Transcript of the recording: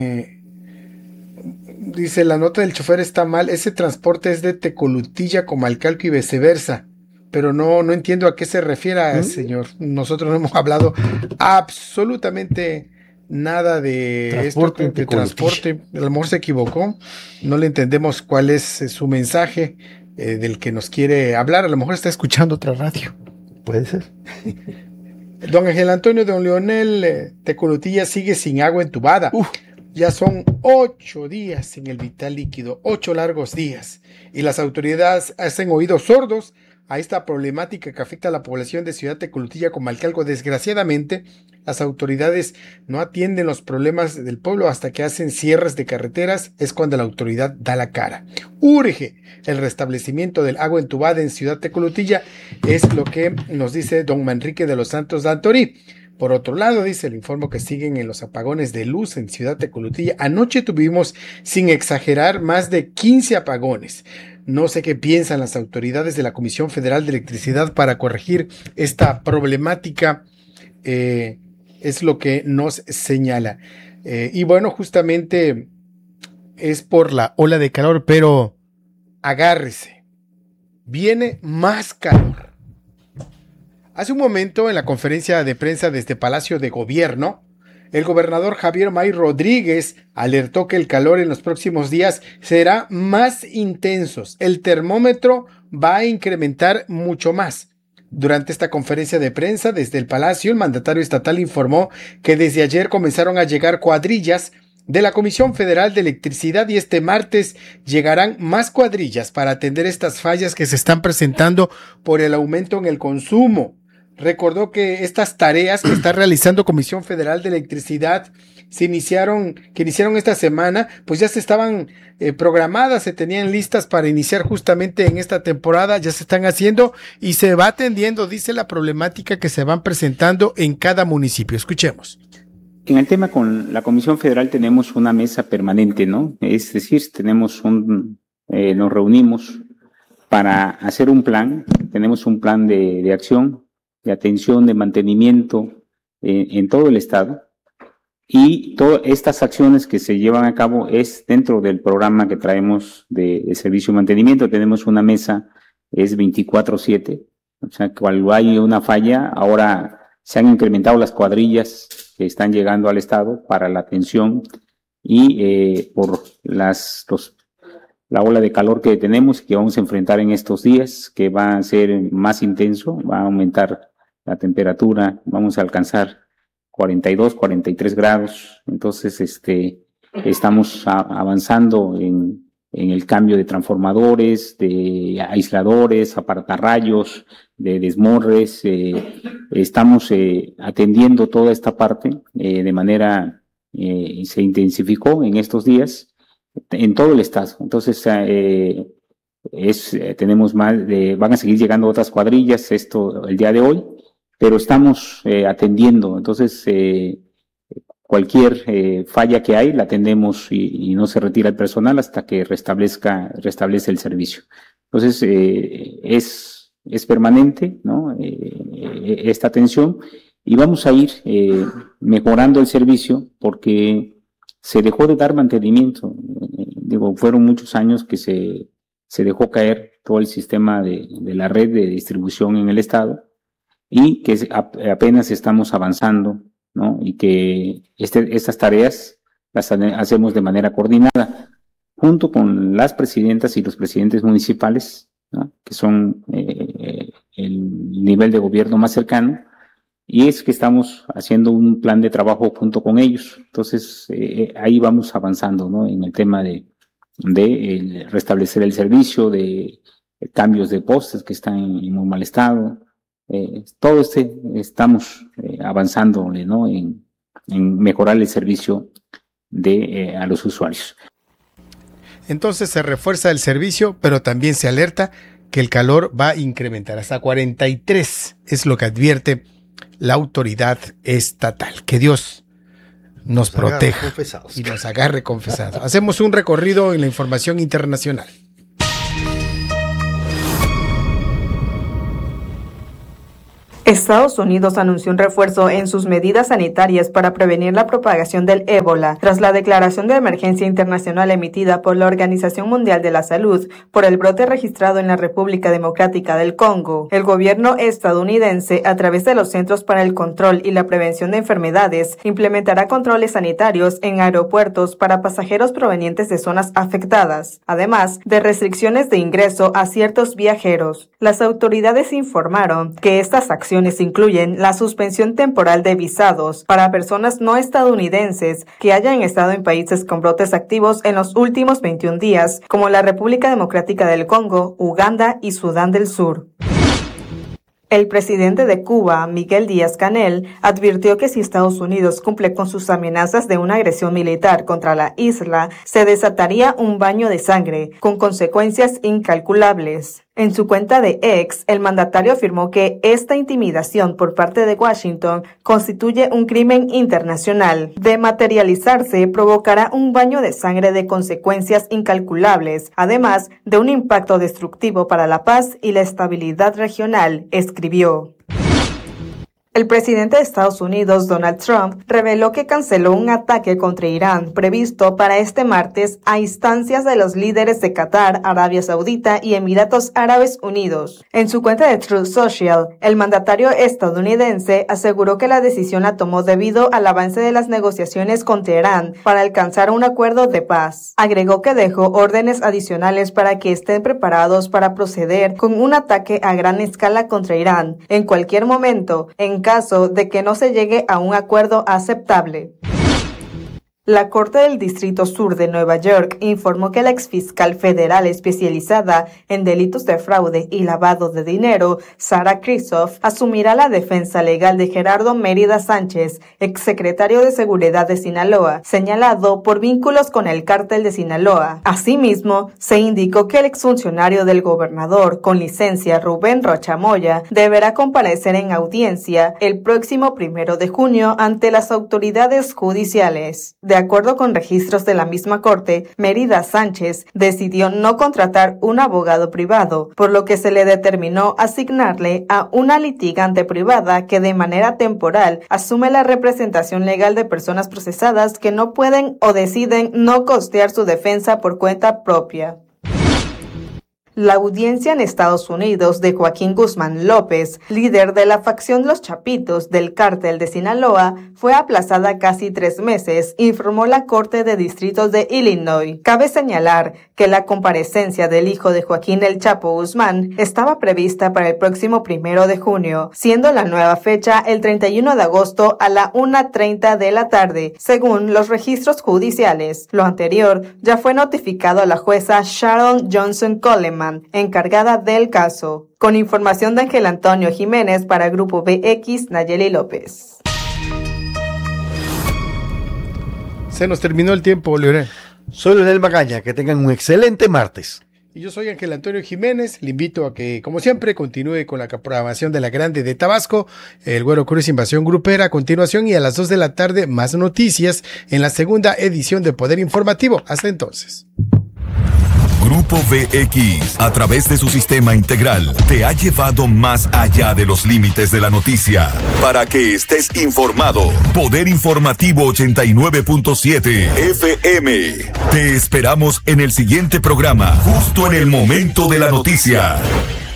Dice, la nota del chofer está mal, ese transporte es de Tecolutilla, Comalcalco y viceversa, pero no entiendo a qué se refiere, señor. Nosotros no hemos hablado absolutamente nada de transporte esto, de transporte. A lo mejor se equivocó, no le entendemos cuál es su mensaje del que nos quiere hablar. A lo mejor está escuchando otra radio. Puede ser. Don Ángel Antonio, don Leonel, Tecolutilla sigue sin agua entubada. Ya son 8 días sin el vital líquido, 8 largos días. Y las autoridades hacen oídos sordos a esta problemática que afecta a la población de Ciudad Tecolutilla, Comalcalco. Desgraciadamente, las autoridades no atienden los problemas del pueblo hasta que hacen cierres de carreteras. Es cuando la autoridad da la cara. Urge el restablecimiento del agua entubada en Ciudad Tecolutilla, es lo que nos dice don Manrique de los Santos Dantorí. Por otro lado, dice el informe que siguen en los apagones de luz en Ciudad Tecolutilla. Anoche tuvimos, sin exagerar, más de 15 apagones. No sé qué piensan las autoridades de la Comisión Federal de Electricidad para corregir esta problemática. Es lo que nos señala. Y bueno, justamente es por la ola de calor, pero agárrese. Viene más calor. Hace un momento, en la conferencia de prensa desde Palacio de Gobierno, el gobernador Javier May Rodríguez alertó que el calor en los próximos días será más intenso. El termómetro va a incrementar mucho más. Durante esta conferencia de prensa desde el Palacio, el mandatario estatal informó que desde ayer comenzaron a llegar cuadrillas de la Comisión Federal de Electricidad y este martes llegarán más cuadrillas para atender estas fallas que se están presentando por el aumento en el consumo. Recordó que estas tareas que está realizando Comisión Federal de Electricidad que iniciaron esta semana, pues ya se estaban programadas, se tenían listas para iniciar justamente en esta temporada, ya se están haciendo y se va atendiendo, dice, la problemática que se van presentando en cada municipio. Escuchemos. En el tema con la Comisión Federal tenemos una mesa permanente, ¿no? Es decir, nos reunimos para hacer un plan, tenemos un plan de acción, de atención, de mantenimiento en todo el estado, y todas estas acciones que se llevan a cabo es dentro del programa que traemos de servicio y mantenimiento. Tenemos una mesa, es 24/7, o sea, cuando hay una falla, ahora se han incrementado las cuadrillas que están llegando al estado para la atención y por la ola de calor que tenemos y que vamos a enfrentar en estos días, que va a ser más intenso, va a aumentar la temperatura, vamos a alcanzar 42, 43 grados. Entonces, estamos avanzando en el cambio de transformadores, de aisladores, apartarrayos, de desmorres. Estamos atendiendo toda esta parte de manera, se intensificó en estos días en todo el estado. Entonces, tenemos van a seguir llegando otras cuadrillas el día de hoy, pero estamos atendiendo. Entonces, cualquier falla que hay la atendemos y no se retira el personal hasta que restablece el servicio. Entonces, es permanente, ¿no? Esta atención, y vamos a ir mejorando el servicio porque se dejó de dar mantenimiento. Fueron muchos años que se dejó caer todo el sistema de la red de distribución en el estado y que apenas estamos avanzando, ¿no? Y que estas tareas las hacemos de manera coordinada junto con las presidentas y los presidentes municipales, ¿no? Que son el nivel de gobierno más cercano, y es que estamos haciendo un plan de trabajo junto con ellos. Entonces, ahí vamos avanzando, ¿no? En el tema de restablecer el servicio, de cambios de postes que están en muy mal estado. Todo estamos avanzando, ¿no? En mejorar el servicio a los usuarios. Entonces se refuerza el servicio, pero también se alerta que el calor va a incrementar hasta 43, es lo que advierte la autoridad estatal. Que Dios nos proteja y nos agarre confesados. Hacemos un recorrido en la información internacional. Estados Unidos anunció un refuerzo en sus medidas sanitarias para prevenir la propagación del ébola, tras la declaración de emergencia internacional emitida por la Organización Mundial de la Salud por el brote registrado en la República Democrática del Congo. El gobierno estadounidense, a través de los Centros para el Control y la Prevención de Enfermedades, implementará controles sanitarios en aeropuertos para pasajeros provenientes de zonas afectadas, además de restricciones de ingreso a ciertos viajeros. Las autoridades informaron que estas acciones incluyen la suspensión temporal de visados para personas no estadounidenses que hayan estado en países con brotes activos en los últimos 21 días, como la República Democrática del Congo, Uganda y Sudán del Sur. El presidente de Cuba, Miguel Díaz-Canel, advirtió que si Estados Unidos cumple con sus amenazas de una agresión militar contra la isla, se desataría un baño de sangre, con consecuencias incalculables. En su cuenta de X, el mandatario afirmó que esta intimidación por parte de Washington constituye un crimen internacional. De materializarse, provocará un baño de sangre de consecuencias incalculables, además de un impacto destructivo para la paz y la estabilidad regional, escribió. El presidente de Estados Unidos, Donald Trump, reveló que canceló un ataque contra Irán previsto para este martes a instancias de los líderes de Qatar, Arabia Saudita y Emiratos Árabes Unidos. En su cuenta de Truth Social, el mandatario estadounidense aseguró que la decisión la tomó debido al avance de las negociaciones con Teherán para alcanzar un acuerdo de paz. Agregó que dejó órdenes adicionales para que estén preparados para proceder con un ataque a gran escala contra Irán en cualquier momento, en caso de que no se llegue a un acuerdo aceptable. La Corte del Distrito Sur de Nueva York informó que la exfiscal federal especializada en delitos de fraude y lavado de dinero, Sara Kristof, asumirá la defensa legal de Gerardo Mérida Sánchez, exsecretario de Seguridad de Sinaloa, señalado por vínculos con el cártel de Sinaloa. Asimismo, se indicó que el exfuncionario del gobernador con licencia Rubén Rocha Moya deberá comparecer en audiencia el próximo 1 de junio ante las autoridades judiciales. De acuerdo con registros de la misma corte, Mérida Sánchez decidió no contratar un abogado privado, por lo que se le determinó asignarle a una litigante privada que de manera temporal asume la representación legal de personas procesadas que no pueden o deciden no costear su defensa por cuenta propia. La audiencia en Estados Unidos de Joaquín Guzmán López, líder de la facción Los Chapitos del cártel de Sinaloa, fue aplazada casi 3 meses, informó la Corte de Distritos de Illinois. Cabe señalar que la comparecencia del hijo de Joaquín El Chapo Guzmán estaba prevista para el próximo 1 de junio, siendo la nueva fecha el 31 de agosto a la 1:30 de la tarde, según los registros judiciales. Lo anterior ya fue notificado a la jueza Sharon Johnson Coleman, encargada del caso. Con información de Ángel Antonio Jiménez para Grupo BX, Nayeli López. Se nos terminó el tiempo, Leonel. Soy Leonel Magaña, que tengan un excelente martes. Y yo soy Ángel Antonio Jiménez, le invito a que, como siempre, continúe con la programación de La Grande de Tabasco, El Güero Cruz Invasión Grupera a continuación y a las 2 de la tarde más noticias en la segunda edición de Poder Informativo. Hasta entonces. Grupo VX, a través de su sistema integral, te ha llevado más allá de los límites de la noticia. Para que estés informado, Poder Informativo 89.7 FM. Te esperamos en el siguiente programa, justo en el momento de la noticia.